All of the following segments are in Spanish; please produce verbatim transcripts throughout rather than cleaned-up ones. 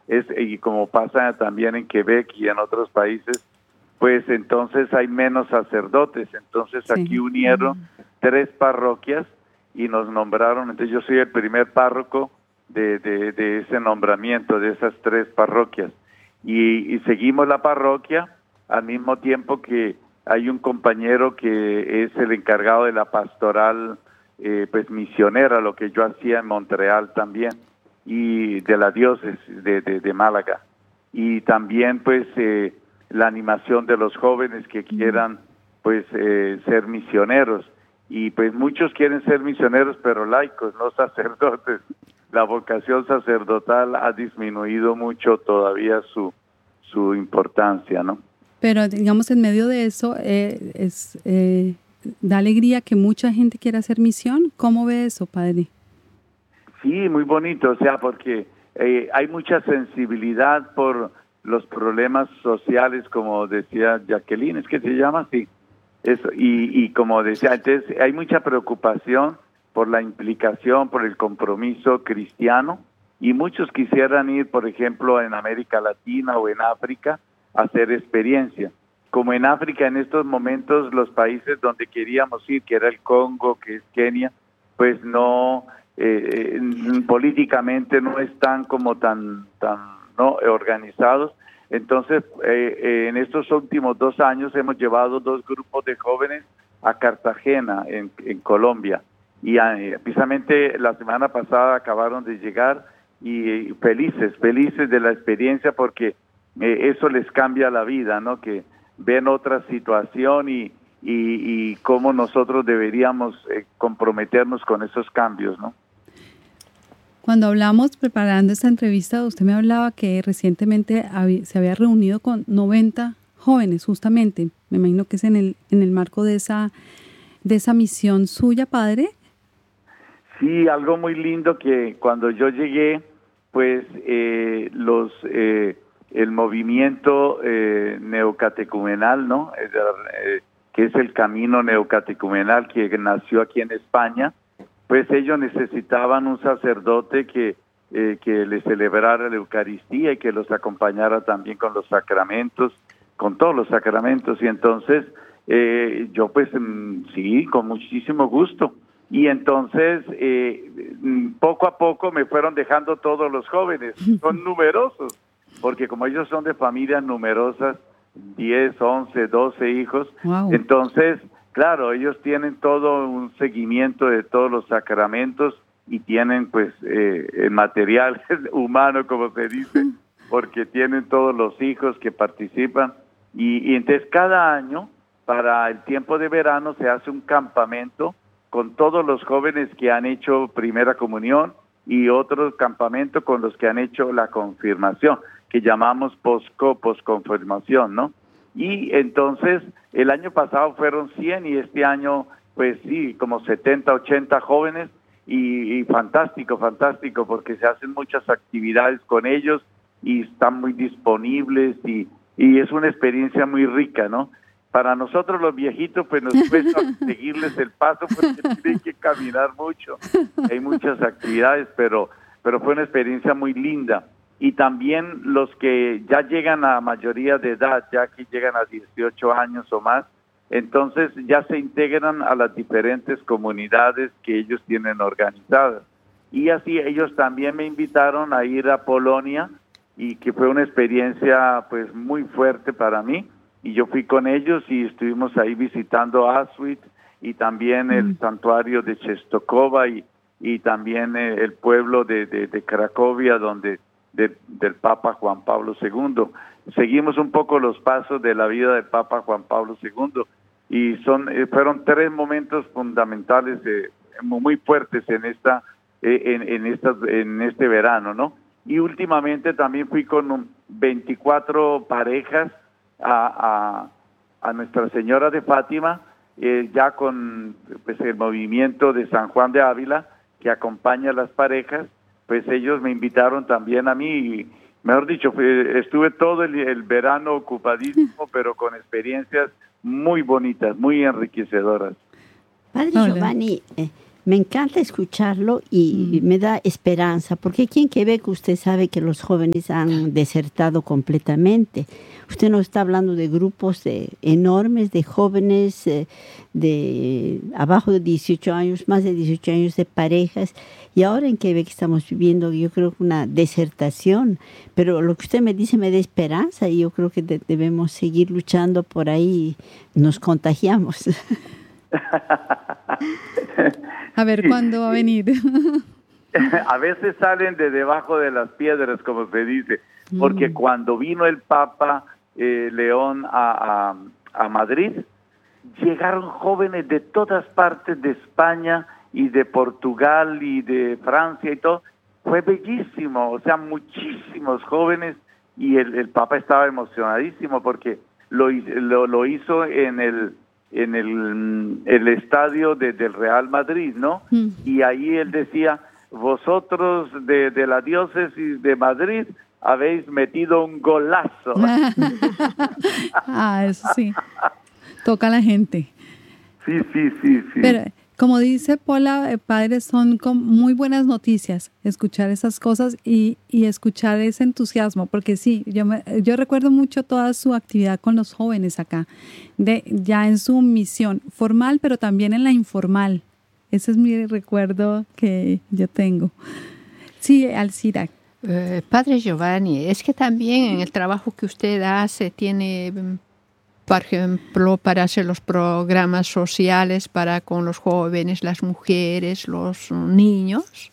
es, y como pasa también en Quebec y en otros países, pues entonces hay menos sacerdotes. Entonces sí. Aquí unieron uh-huh. tres parroquias y nos nombraron. Entonces yo soy el primer párroco de, de, de ese nombramiento, de esas tres parroquias. Y, y seguimos la parroquia al mismo tiempo que hay un compañero que es el encargado de la pastoral eh, pues misionera, lo que yo hacía en Montreal también, y de la diócesis de, de, de Málaga. Y también pues eh, la animación de los jóvenes que quieran pues eh, ser misioneros. Y pues muchos quieren ser misioneros, pero laicos, no sacerdotes. La vocación sacerdotal ha disminuido mucho todavía su, su importancia, ¿no? Pero digamos, en medio de eso, eh, es eh, da alegría que mucha gente quiera hacer misión. ¿Cómo ve eso, padre? Sí, muy bonito, o sea, porque eh, hay mucha sensibilidad por los problemas sociales, como decía Jacqueline, ¿es que se llama? Sí. Eso, y, y como decía, entonces hay mucha preocupación por la implicación, por el compromiso cristiano, y muchos quisieran ir, por ejemplo, en América Latina o en África, a hacer experiencia. Como en África, en estos momentos, los países donde queríamos ir, que era el Congo, que es Kenia, pues no, eh, políticamente no están como tan, tan no organizados. Entonces, eh, eh, en estos últimos dos años hemos llevado dos grupos de jóvenes a Cartagena, en, en Colombia. Y eh, precisamente la semana pasada acabaron de llegar y eh, felices, felices de la experiencia porque eh, eso les cambia la vida, ¿no? Que ven otra situación y, y, y cómo nosotros deberíamos eh, comprometernos con esos cambios, ¿no? Cuando hablamos preparando esta entrevista, usted me hablaba que recientemente había, se había reunido con noventa jóvenes, justamente. Me imagino que es en el en el marco de esa de esa misión suya, padre. Sí, algo muy lindo que cuando yo llegué, pues eh, los eh, el movimiento eh, neocatecumenal, ¿no? Eh, eh, que es el camino neocatecumenal que nació aquí en España. Pues ellos necesitaban un sacerdote que, eh, que les celebrara la Eucaristía y que los acompañara también con los sacramentos, con todos los sacramentos. Y entonces eh, yo pues sí, con muchísimo gusto. Y entonces eh, poco a poco me fueron dejando todos los jóvenes, son numerosos, porque como ellos son de familias numerosas, diez, once, doce hijos, wow. Entonces... Claro, ellos tienen todo un seguimiento de todos los sacramentos y tienen pues eh, el material humano, como se dice, porque tienen todos los hijos que participan. Y, y entonces cada año, para el tiempo de verano, se hace un campamento con todos los jóvenes que han hecho primera comunión y otro campamento con los que han hecho la confirmación, que llamamos posco, posconfirmación, ¿no? Y entonces el año pasado fueron cien y este año pues sí, como setenta, ochenta jóvenes y, y fantástico, fantástico porque se hacen muchas actividades con ellos y están muy disponibles y, y es una experiencia muy rica, ¿no? Para nosotros los viejitos pues nos cuesta seguirles el paso porque tienen que caminar mucho, hay muchas actividades, pero, pero fue una experiencia muy linda. Y también los que ya llegan a mayoría de edad, ya que llegan a dieciocho años o más, entonces ya se integran a las diferentes comunidades que ellos tienen organizadas. Y así ellos también me invitaron a ir a Polonia y que fue una experiencia pues muy fuerte para mí. Y yo fui con ellos y estuvimos ahí visitando Auschwitz y también el mm. santuario de Czestochowa y, y también el pueblo de, de, de Cracovia donde... De, del Papa Juan Pablo segundo. Seguimos un poco los pasos de la vida del Papa Juan Pablo segundo y son eh, fueron tres momentos fundamentales eh, muy fuertes en esta eh, en, en esta en este verano, ¿no? Y últimamente también fui con veinticuatro parejas a, a, a Nuestra Señora de Fátima, eh, ya con pues el movimiento de San Juan de Ávila que acompaña a las parejas. Pues ellos me invitaron también a mí y, mejor dicho, fue, estuve todo el, el verano ocupadísimo, pero con experiencias muy bonitas, muy enriquecedoras. Padre Giovanni, eh, Me encanta escucharlo y mm. me da esperanza, porque aquí en Quebec usted sabe que los jóvenes han desertado completamente. Usted nos está hablando de grupos de, enormes de jóvenes eh, de abajo de dieciocho años, más de dieciocho años, de parejas, y ahora en Quebec estamos viviendo, yo creo, una desertación, pero lo que usted me dice me da esperanza y yo creo que de, debemos seguir luchando por ahí, nos contagiamos. A ver, ¿cuándo va a venir? A veces salen de debajo de las piedras, como se dice, porque mm. cuando vino el Papa eh, León a, a, a Madrid, llegaron jóvenes de todas partes de España y de Portugal y de Francia y todo. Fue bellísimo, o sea, muchísimos jóvenes, y el, el Papa estaba emocionadísimo porque lo, lo, lo hizo en el en el, el estadio de, del Real Madrid, ¿no? Mm. Y ahí él decía, vosotros de, de la diócesis de Madrid habéis metido un golazo. Ah, eso sí, toca a la gente. Sí, sí, sí, sí. Pero como dice Paula, eh, padres, son muy buenas noticias escuchar esas cosas y, y escuchar ese entusiasmo, porque sí, yo me, yo recuerdo mucho toda su actividad con los jóvenes acá, de ya en su misión formal, pero también en la informal. Ese es mi recuerdo que yo tengo. Sí, Alcira. Eh, Padre Giovanni, es que también en el trabajo que usted hace tiene, por ejemplo, para hacer los programas sociales para con los jóvenes, las mujeres, los niños.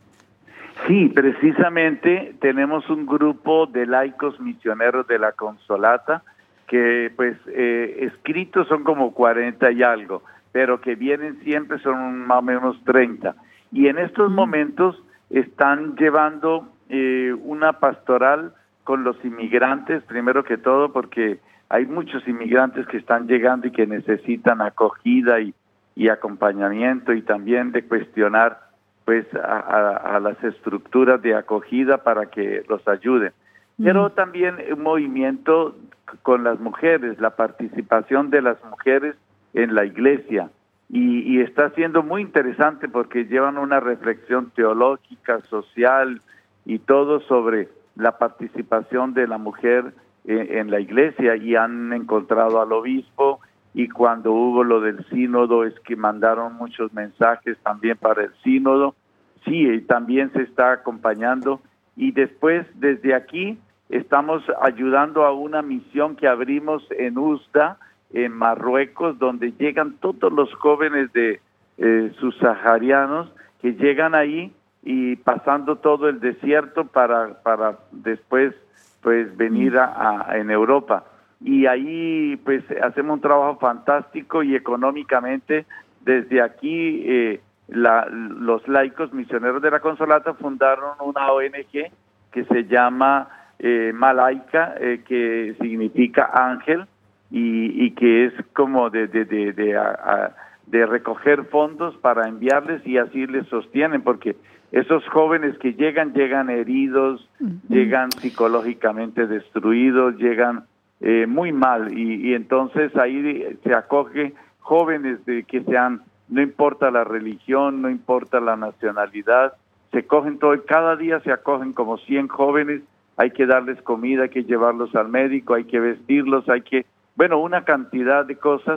Sí, precisamente tenemos un grupo de laicos misioneros de la Consolata que pues eh, escritos son como cuarenta y algo, pero que vienen siempre son más o menos treinta. Y en estos mm. momentos están llevando eh, una pastoral con los inmigrantes, primero que todo, porque hay muchos inmigrantes que están llegando y que necesitan acogida y, y acompañamiento, y también de cuestionar pues a, a, a las estructuras de acogida para que los ayuden. Mm. Pero también un movimiento con las mujeres, la participación de las mujeres en la iglesia, y, y está siendo muy interesante porque llevan una reflexión teológica, social y todo sobre la participación de la mujer en, en la iglesia, y han encontrado al obispo, y cuando hubo lo del sínodo es que mandaron muchos mensajes también para el sínodo. Sí, y también se está acompañando, y después desde aquí estamos ayudando a una misión que abrimos en Uzda, en Marruecos, donde llegan todos los jóvenes de eh, subsaharianos que llegan ahí y pasando todo el desierto para para después pues venir a, a en Europa. Y ahí pues hacemos un trabajo fantástico, y económicamente desde aquí eh, la, los laicos misioneros de la Consolata fundaron una O N G que se llama eh, Malaika, eh, que significa ángel, y, y que es como de de de de, a, a, de recoger fondos para enviarles, y así les sostienen, porque esos jóvenes que llegan, llegan heridos, uh-huh. llegan psicológicamente destruidos, llegan eh, muy mal, y, y entonces ahí se acoge jóvenes de que sean, no importa la religión, no importa la nacionalidad, se cogen todo, cada día se acogen como cien jóvenes, hay que darles comida, hay que llevarlos al médico, hay que vestirlos, hay que, bueno, una cantidad de cosas,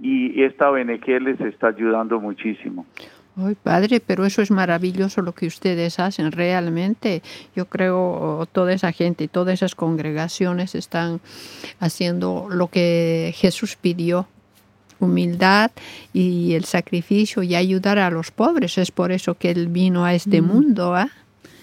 y esta O N G les está ayudando muchísimo. Ay, padre, pero eso es maravilloso lo que ustedes hacen, realmente. Yo creo toda esa gente y todas esas congregaciones están haciendo lo que Jesús pidió, humildad y el sacrificio y ayudar a los pobres. Es por eso que Él vino a este mm. mundo, ¿eh?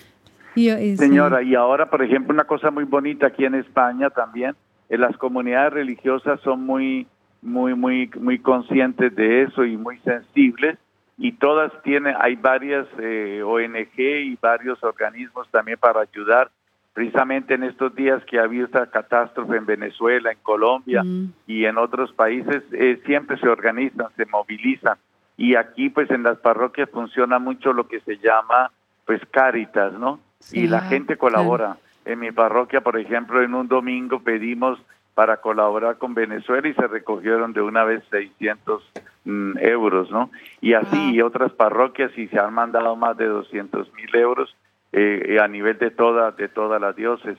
Yo, eh, Señora, sí. y ahora, por ejemplo, una cosa muy bonita aquí en España también, en las comunidades religiosas son muy, muy, muy, muy conscientes de eso y muy sensibles, y todas tienen, hay varias eh, O N G y varios organismos también para ayudar, precisamente en estos días que ha habido esta catástrofe en Venezuela, en Colombia mm. y en otros países, eh, siempre se organizan, se movilizan, y aquí pues en las parroquias funciona mucho lo que se llama pues Cáritas, ¿no? Sí, y la gente colabora. Claro. En mi parroquia, por ejemplo, en un domingo pedimos para colaborar con Venezuela y se recogieron de una vez seiscientos mm, euros, ¿no? Y así Wow. y otras parroquias y se han mandado más de doscientos mil euros eh, a nivel de toda de toda la diócesis.